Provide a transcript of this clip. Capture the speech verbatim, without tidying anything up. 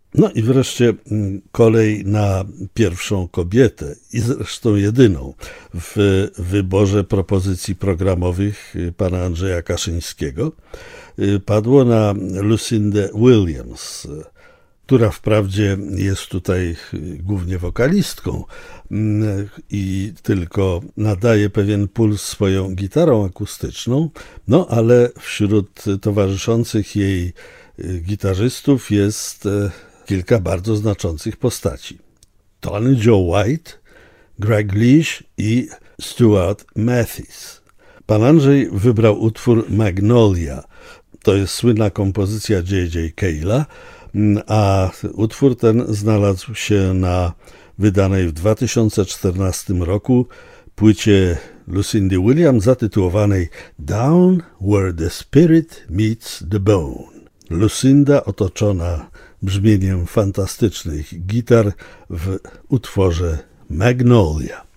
No i wreszcie kolej na pierwszą kobietę i zresztą jedyną w wyborze propozycji programowych pana Andrzeja Kaszyńskiego padło na Lucindę Williams, która wprawdzie jest tutaj głównie wokalistką i tylko nadaje pewien puls swoją gitarą akustyczną, no ale wśród towarzyszących jej gitarzystów jest kilka bardzo znaczących postaci. Tony Joe White, Greg Leish i Stuart Matthews. Pan Andrzej wybrał utwór Magnolia. To jest słynna kompozycja J J Cale'a, a utwór ten znalazł się na wydanej w dwa tysiące czternastym roku płycie Lucindy Williams zatytułowanej Down Where the Spirit Meets the Bone. Lucinda otoczona brzmieniem fantastycznych gitar w utworze Magnolia.